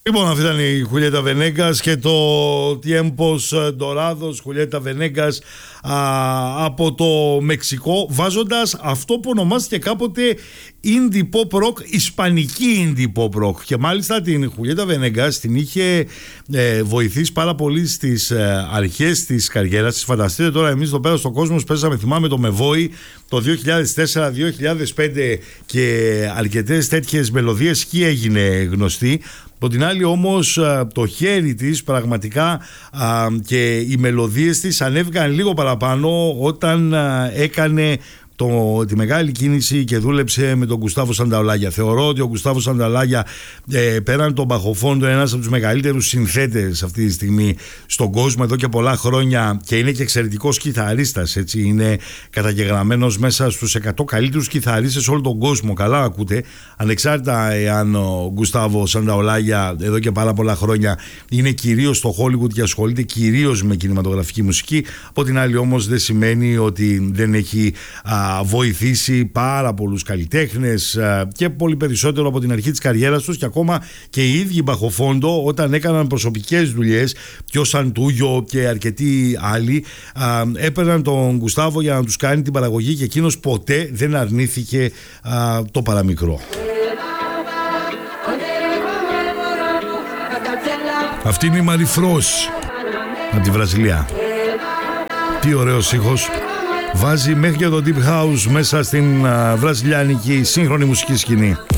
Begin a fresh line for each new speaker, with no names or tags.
Λοιπόν, αυτή ήταν η Χουλιέτα Βενέγκας και το Tiempos Dorados, Χουλιέτα Βενέγκας από το Μεξικό, βάζοντας αυτό που ονομάστηκε κάποτε indie pop rock, ισπανική indie pop rock. Και μάλιστα την Χουλιέτα Βενέγκας την είχε βοηθήσει πάρα πολύ στις αρχές της καριέρας της. Φανταστείτε τώρα, εμείς εδώ πέρα στον κόσμο παίζαμε, θυμάμαι, το Μεβόη το 2004-2005 και αρκετές τέτοιες μελωδίες και έγινε γνωστή. Από την άλλη όμως το χέρι της πραγματικά και οι μελωδίες της ανέβηκαν λίγο παραπάνω όταν έκανε τη μεγάλη κίνηση και δούλεψε με τον Γκουστάβο Σανταολάγια. Θεωρώ ότι ο Γκουστάβο Σανταολάγια, πέραν τον Μπαχοφόντο, είναι ένας από τους μεγαλύτερους συνθέτες αυτή τη στιγμή στον κόσμο εδώ και πολλά χρόνια και είναι και εξαιρετικός κιθαρίστας, έτσι. Είναι καταγεγραμμένος μέσα στους 100 καλύτερους κιθαρίστες σε όλο τον κόσμο. Καλά ακούτε, ανεξάρτητα εάν ο Γκουστάβο Σανταολάγια εδώ και πάρα πολλά χρόνια είναι κυρίως στο Hollywood και ασχολείται κυρίως με κινηματογραφική μουσική. Από την άλλη όμως δεν σημαίνει ότι δεν έχει βοηθήσει πάρα πολλούς καλλιτέχνες και πολύ περισσότερο από την αρχή της καριέρας τους, και ακόμα και οι ίδιοι Μπαχοφόντο όταν έκαναν προσωπικές δουλειές, και ο Σαντούγιο και αρκετοί άλλοι έπαιρναν τον Γκουστάβο για να τους κάνει την παραγωγή και εκείνος ποτέ δεν αρνήθηκε το παραμικρό. Αυτή είναι η Μαριφρός από τη Βραζιλία. Τι ωραίος ήχος. Βάζει μέχρι και το Deep House μέσα στην βραζιλιάνικη σύγχρονη μουσική σκηνή.